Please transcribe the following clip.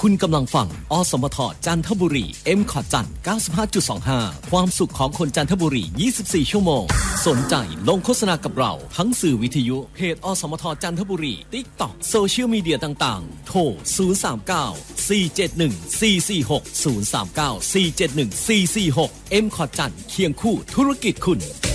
คุณกำลังฟังอสมทจันทบุรี M ขอดจัน 95.25 ความสุขของคนจันทบุรี 24 ชั่วโมงสนใจลงโฆษณากับเราทั้งสื่อวิทยุเพจอสมทจันทบุรี TikTok โซเชียลมีเดียต่างๆโทร 039 471 446 039 471 446 M ขอดจันเคียงคู่ธุรกิจคุณ